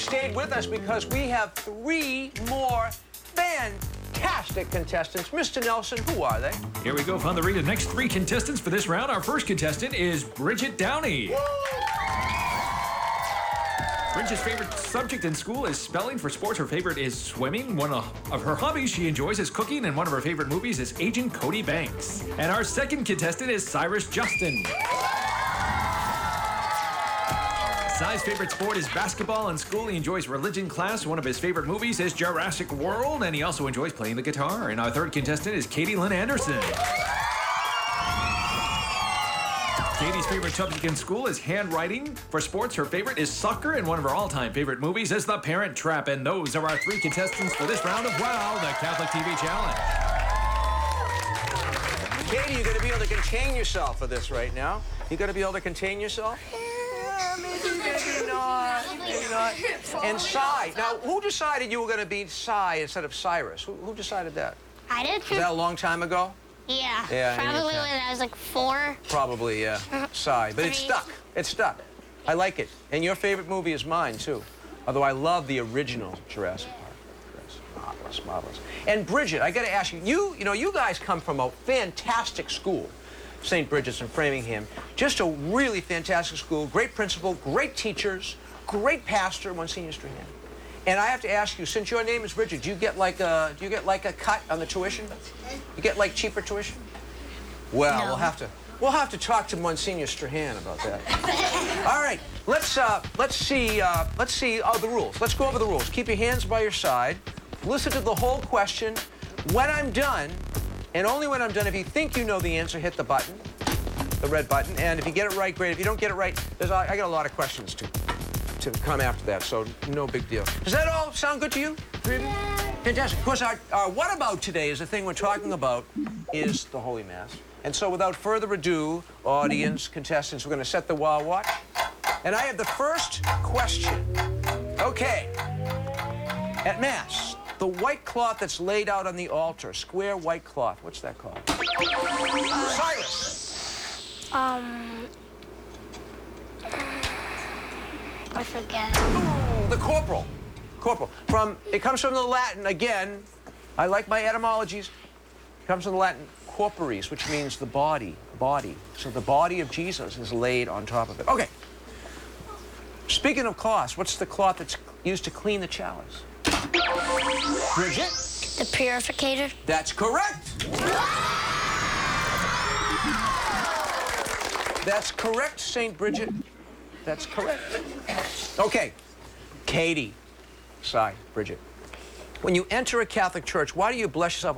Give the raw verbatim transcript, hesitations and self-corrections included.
stayed with us because we have three more fantastic contestants. Mister Nelson, who are they? Here we go, fun to read the next three contestants for this round. Our first contestant is Bridget Downey. Woo! Bridget's favorite subject in school is spelling. For sports, her favorite is swimming. One of her hobbies she enjoys is cooking, and one of her favorite movies is Agent Cody Banks. And our second contestant is Cyrus Justin. Cy's favorite sport is basketball. In school, he enjoys religion class. One of his favorite movies is Jurassic World, and he also enjoys playing the guitar. And our third contestant is Katie Lynn Anderson. Katie's favorite subject in school is handwriting. For sports, her favorite is soccer, and one of her all-time favorite movies is The Parent Trap. And those are our three contestants for this round of WOW, the Catholic T V Challenge. Katie, you're going to be able to contain yourself for this right now. You're going to be able to contain yourself? Yeah, maybe, maybe not, maybe not. And Cy. Now, who decided you were going to be Cy instead of Cyrus? Who, who decided that? I did. Was that a long time ago? Yeah. Yeah. Probably when I was like four. Probably, yeah. Cy. But it's stuck. It's stuck. I like it. And your favorite movie is mine, too. Although I love the original Jurassic Park. Yes. Marvelous, marvelous. And Bridget, I got to ask you, you, you know, you guys come from a fantastic school. Saint Bridget's in Framingham. Just a really fantastic school, great principal, great teachers, great pastor, Monsignor Strahan. And I have to ask you, since your name is Bridget, do you get like a do you get like a cut on the tuition? You get like cheaper tuition? Well, no. we'll have to we'll have to talk to Monsignor Strahan about that. All right, let's uh, let's see uh, let's see oh, the rules. Let's go over the rules. Keep your hands by your side. Listen to the whole question. When I'm done, and only when I'm done, if you think you know the answer, hit the button, the red button. And if you get it right, great. If you don't get it right, there's a, I got a lot of questions to, to come after that, so no big deal. Does that all sound good to you? Yeah. Fantastic. Of course, our, our what about today is the thing we're talking about is the Holy Mass. And so without further ado, audience, contestants, we're going to set the WOW Watch. And I have the first question. Okay. At Mass, the white cloth that's laid out on the altar, square white cloth, what's that called? Cyrus. Um, I forget. Ooh, the corporal. Corporal. From, it comes from the Latin, again, I like my etymologies. It comes from the Latin corporis, which means the body, body. So the body of Jesus is laid on top of it. Okay. Speaking of cloths, what's the cloth that's used to clean the chalice? Bridget? The purificator. That's correct. That's correct, Saint Bridget. That's correct. Okay. Katie, Cy, Bridget. When you enter a Catholic church, why do you bless yourself